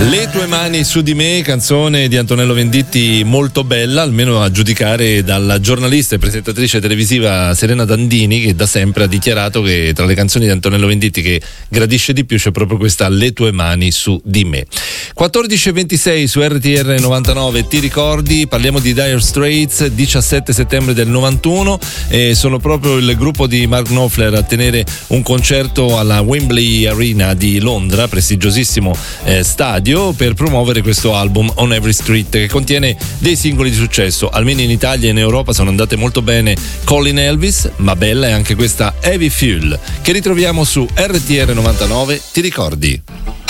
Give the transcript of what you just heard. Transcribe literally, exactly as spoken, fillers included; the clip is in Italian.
Le tue mani su di me, canzone di Antonello Venditti molto bella, almeno a giudicare dalla giornalista e presentatrice televisiva Serena Dandini, che da sempre ha dichiarato che tra le canzoni di Antonello Venditti che gradisce di più c'è proprio questa Le tue mani su di me. quattordici e ventisei su R T R novantanove, ti ricordi? Parliamo di Dire Straits, diciassette settembre del novantuno, e sono proprio il gruppo di Mark Knopfler a tenere un concerto alla Wembley Arena di Londra, prestigiosissimo eh, stadio, per promuovere questo album On Every Street, che contiene dei singoli di successo. Almeno in Italia e in Europa sono andate molto bene Callin' Elvis, ma bella è anche questa Heavy Fuel, che ritroviamo su R T R novantanove, ti ricordi?